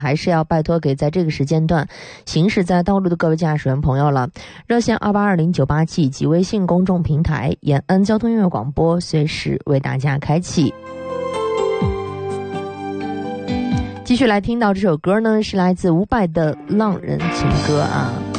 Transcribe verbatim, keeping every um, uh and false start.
还是要拜托给在这个时间段行驶在道路的各位驾驶员朋友了。热线二八二零九八七及微信公众平台延安交通音乐广播随时为大家开启。继续来听到这首歌呢，是来自伍佰的《浪人情歌》啊。